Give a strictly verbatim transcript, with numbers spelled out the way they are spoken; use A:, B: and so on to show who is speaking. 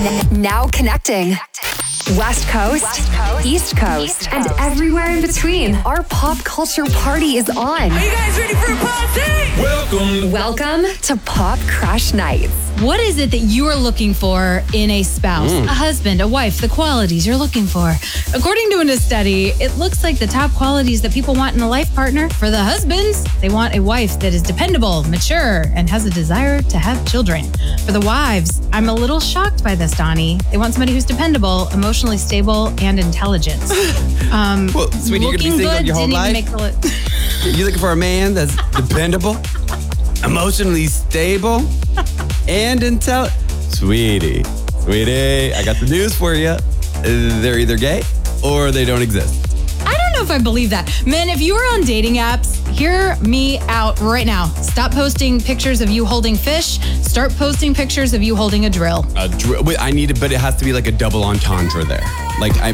A: N- now connecting. West Coast, West Coast East, Coast, East Coast, and everywhere in between. Our pop culture party is on.
B: Are you guys ready for a party?
C: Welcome.
A: Welcome to Pop Crush Nights.
D: What is it that you are looking for in a spouse, mm. a husband, a wife, the qualities you're looking for? According to a study, it looks like the top qualities that people want in a life partner, for the husbands, they want a wife that is dependable, mature, and has a desire to have children. For the wives, I'm a little shocked by this, Donnie. They want somebody who's dependable, emotionally stable, and intelligent. Um,
C: well, sweetie, you're going to be single
D: good,
C: your whole life?
D: Make the li-
C: You're looking for a man that's dependable, emotionally stable, and intelligent. Sweetie, sweetie, I got the news for you. They're either gay or they don't exist.
D: I don't know if I believe that. Men, if you are on dating apps, hear me out right now. Stop posting pictures of you holding fish. Start posting pictures of you holding a drill.
C: A drill. Wait, I need it, but it has to be like a double entendre there. Like, I,